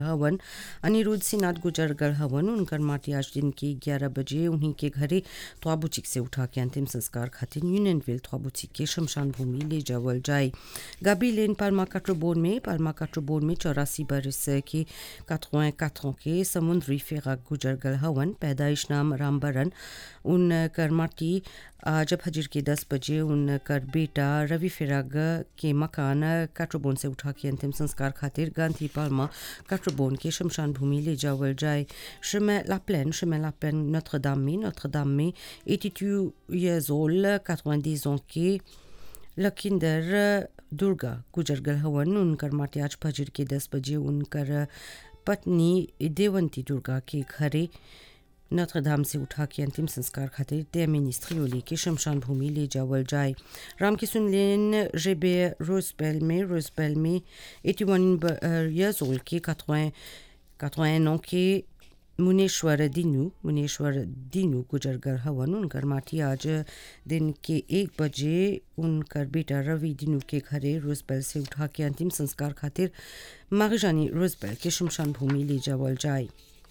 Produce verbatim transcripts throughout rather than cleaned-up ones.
हवन अनिरुद्ध सिन्हा गुजर गए हवन। उनकर माटी आज दिन के ग्यारह बजे उन्हीं के घरे त्वाबुचिक से उठा के अंतिम संस्कार खातिर यूनियनविल त्वाबुचिक के शमशान भूमि ले जावल जाए। गाबी लेन पाल्मा काट्रोबोन में पाल्मा काट्रोबोन में चौरासी बरस के quatre-vingt quatre के समुद्री फेरा गुजर गए हवन। पैदाइश नाम रामबरन। उनकर माटी आज फजर के दस बजे उनकर बेटा रवि फेराग के मकान काट्रोबोन से उठा के अंतिम संस्कार खातिर गांधी पाल्मा काट्रोबोन के शमशान भूमि ले जावल जाए। chemin La Plaine, chemin La Plaine, Notre-Dame में Notre-Dame में eighty-two years old quatre-vingt-dix ans के लखिंदर दुर्गा गुजर गए हवन। उनकर माटी आज फजर के दस बजे उनकर पत्नी देवंती दुर्गा के घरे नोत्र-दाम से उठा के अंतिम संस्कार खातिर ते मिनिस्ट्रियोली के शमशान भूमि ले जावल जाए। राम किशुन लेन जेबे रोजबेल में रोजबेल में eighty-one years old के quatre-vingts ans के मुनेश्वर दिनू मुनेश्वर दिनू गुजर गए हवन। उनकर माटी आज दिन के एक बजे उनकर बेटा रवि दिनू के घरे रोजबेल से उठा के अंतिम संस्कार खातिर मारिजानी रोजबेल के शमशान भूमि ले जावल जाए।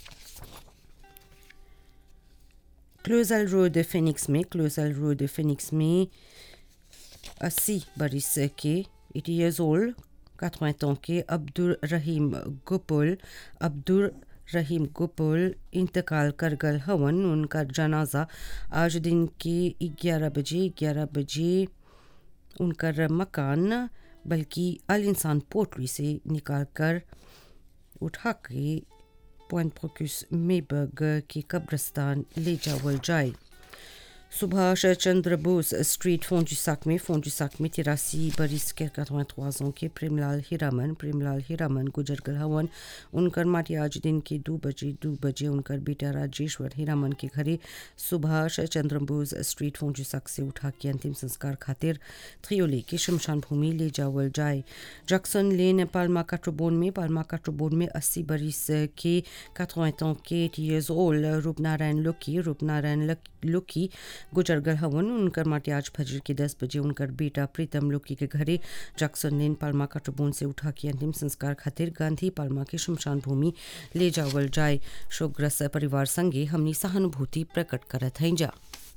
क्लोजल रोड फिनिक्स में क्लोजल रोड फिनिक्स में अस्सी बरिस के eighty years old quatre-vingts ans के अब्दुल रहीम गोपुल अब्दुल रहीम गोपुल इंतकाल कर गए हवन। उनका जनाजा आज दिन के ग्यारह बजे ग्यारह बजे उनकर मकान बल्कि अल इंसान पोटली से निकाल कर उठा के पॉइंट प्रोक्यूस मेबर्ग के कब्रिस्तान ले जावल जाए। सुभाष चंद्र बोस स्ट्रीट फोंजुसाक में फोंजुसाक में तिरासी बरिस के quatre-vingt-trois ans के प्रेमलाल हीरामन प्रेमलाल हीरामन गुजर गए हवन। उनकर माटी आज दिन के दो बजे दो बजे उनकर बेटा राजेश्वर हीरामन के घरे सुभाष चंद्र बोस स्ट्रीट फोंजुसाक से उठा के अंतिम संस्कार खातिर थ्रियोले के शमशान भूमि ले जावल जाए। जैक्सन लेन पाल्मा काट्रोबोन में पाल्मा काट्रोबोन में अस्सी बरिस के quatre-vingts ans के eighty years old रूपनारायण लोकी रूपनारायण लोकी गुजर गए हवन। उनकर माटी आज फजर के दस बजे उनकर बेटा प्रीतम लोकी के घरे जैक्सन लेन पाल्मा काट्रोबोन से उठा के अंतिम संस्कार खातिर गांधी पाल्मा के शमशान भूमि ले जावल जाए। शोकग्रस्त परिवार संगे हमनी सहानुभूति प्रकट करत हैं जा।